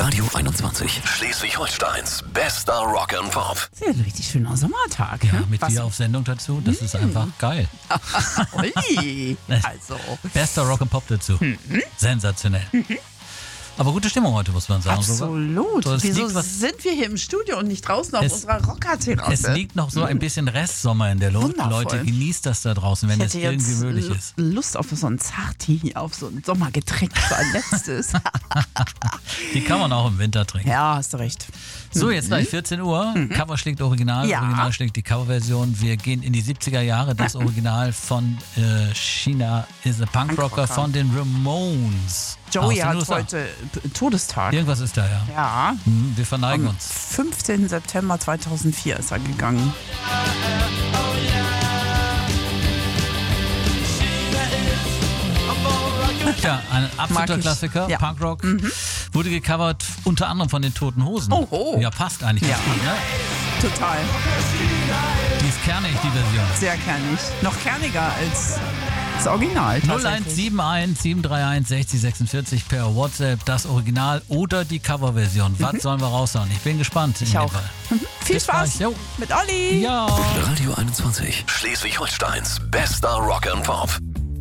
Radio 21. Schleswig-Holsteins bester Rock and Pop. Das ist ja ein richtig schöner Sommertag. Ja, ne? mit dir auf Sendung dazu, das ist einfach geil. Ui, also. Bester Rock and Pop dazu. Sensationell. Aber gute Stimmung heute, muss man sagen. Absolut. So, Wieso sind wir hier im Studio und nicht draußen auf unserer Rockerterrasse? Es liegt noch so ein bisschen Restsommer in der Luft. Wundervoll. Leute, genießt das da draußen, wenn es ich irgendwie hätte möglich jetzt ist. Lust auf so ein Zartini, auf so ein Sommergetränk so ein letztes. Die kann man auch im Winter trinken. Ja, hast du recht. So, jetzt gleich 14 Uhr. Cover schlägt Original, Ja. Original schlägt die Coverversion. Wir gehen in die 70er Jahre. Das Original von China is a Punkrocker von den Ramones. Joey Aus den hat USA. heute Todestag. Irgendwas ist da, ja. Ja, Wir verneigen am uns. 15. September 2004 ist er gegangen. Ja, ein absoluter Mag ich. Klassiker, Ja. Punkrock. Wurde gecovert unter anderem von den Toten Hosen. Oho. Ja, passt eigentlich Ja. ganz gut, ne? Total. Die ist kernig, die Version. Sehr kernig. Noch kerniger als das Original. tatsächlich. 0171 731 60 46 per WhatsApp, das Original oder die Coverversion. Was sollen wir raushauen? Ich bin gespannt. Ich auch. Viel Bis Spaß gleich. Jo. mit Olli. Ja. Radio 21. Schleswig-Holsteins bester Rock and Pop.